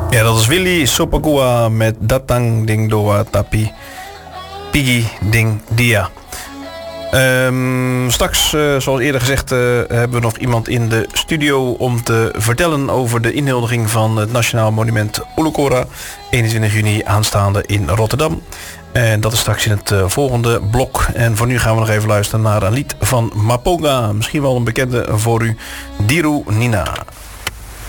Ja, dat is Willy Sopakua met Datang Ding Doa Tapi Pigi Ding Dia. Straks, zoals eerder gezegd, hebben we nog iemand in de studio om te vertellen over de inhuldiging van het Nationaal Monument Ouloucora, 21 juni aanstaande in Rotterdam. En dat is straks in het volgende blok. En voor nu gaan we nog even luisteren naar een lied van Maponga. Misschien wel een bekende voor u, Diru Nina.